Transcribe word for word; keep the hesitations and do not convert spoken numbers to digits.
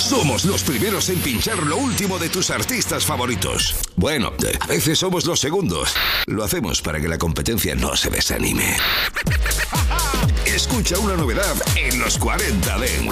Somos los primeros en pinchar lo último de tus artistas favoritos. Bueno, a veces somos los segundos. Lo hacemos para que la competencia no se desanime. Escucha una novedad en los cuarenta Dance.